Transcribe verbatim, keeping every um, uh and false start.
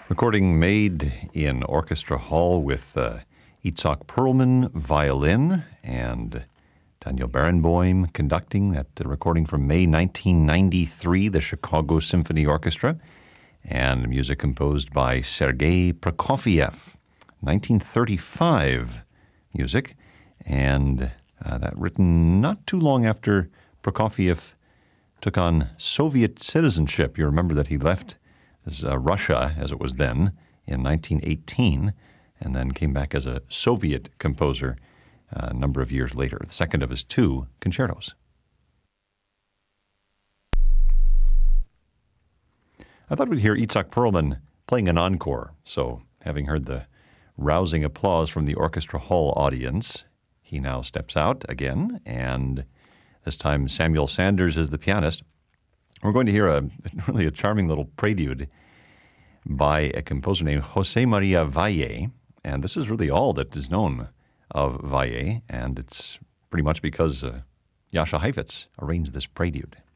Recording made in Orchestra Hall with uh, Itzhak Perlman, violin, and Daniel Barenboim conducting. That uh, recording from May nineteen ninety-three, the Chicago Symphony Orchestra, and music composed by Sergei Prokofiev. nineteen thirty-five music, and uh, that written not too long after Prokofiev took on Soviet citizenship. You remember that he left as, uh, Russia, as it was then, in nineteen eighteen, and then came back as a Soviet composer uh, a number of years later, the second of his two concertos. I thought we'd hear Itzhak Perlman playing an encore, so having heard the rousing applause from the Orchestra Hall audience, he now steps out again, and this time Samuel Sanders is the pianist. We're going to hear a really a charming little prelude by a composer named Jose Maria Valle, and this is really all that is known of Valle, and it's pretty much because uh, Jascha Heifetz arranged this prelude.